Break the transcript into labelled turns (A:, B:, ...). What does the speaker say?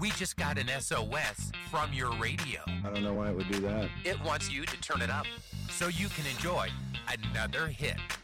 A: We just got an SOS from your radio.
B: I don't know why it would do that.
A: It wants you to turn it up so you can enjoy another hit.